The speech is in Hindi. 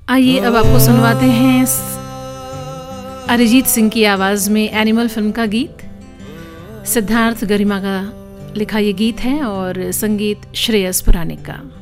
आइए अब आपको सुनवाते हैं अरिजीत सिंह की आवाज़ में एनिमल फिल्म का गीत। सिद्धार्थ गरिमा का लिखा ये गीत है और संगीत श्रेयस पुराणिक का।